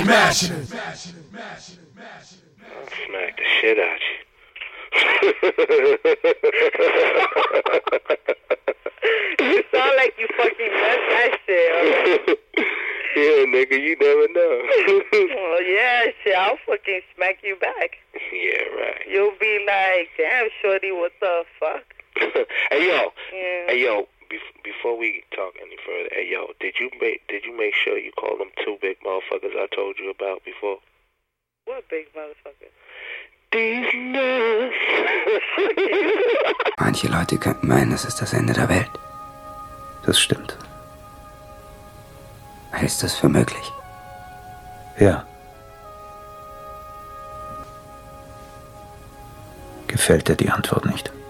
Smack the shit out you. You sound like you fucking messed that shit, alright? Yeah, nigga, you never know. Well, yeah, shit, I'll fucking smack you back. Yeah, right. You'll be like, damn, shorty, what the fuck? Hey, yo. Yeah. Hey, yo. Before we talk any further, hey, yo, did you make sure you call them two big motherfuckers I told you about before? What big motherfucker? These nuts. Manche Leute könnten meinen, es ist das Ende der Welt. Das stimmt. Hältst du es für möglich? Ja. Gefällt dir die Antwort nicht?